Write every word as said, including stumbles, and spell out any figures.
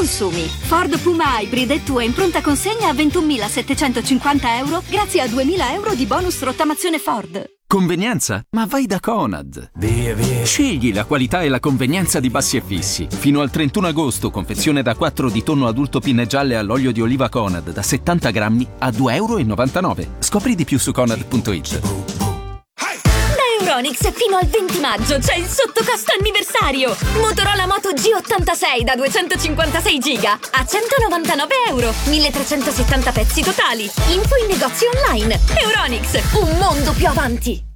consumi. Ford Puma Hybrid è tua in pronta consegna a ventunomilasettecentocinquanta euro grazie a duemila euro di bonus rottamazione Ford. Convenienza? Ma vai da Conad. Via, via. Scegli la qualità e la convenienza di Bassi e Fissi. Fino al trentuno agosto, confezione da quattro di tonno adulto pinne gialle all'olio di oliva Conad da settanta grammi a due e novantanove euro. Scopri di più su conad punto it. Da Euronics fino al venti maggio c'è il sottocosto anniversario. Motorola Moto G ottantasei da duecentocinquantasei giga a centonovantanove euro. milletrecentosettanta pezzi totali. Info in negozi online. Euronics, un mondo più avanti.